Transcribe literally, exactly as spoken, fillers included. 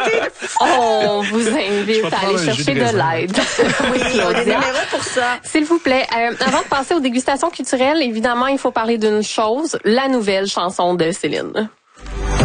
On vous invite à aller chercher de, de l'aide. Oui, Claudia. Des numéros pour ça. S'il vous plaît. Euh, avant de passer aux dégustations culturelles, évidemment, il faut parler d'une chose, la nouvelle chanson de Céline.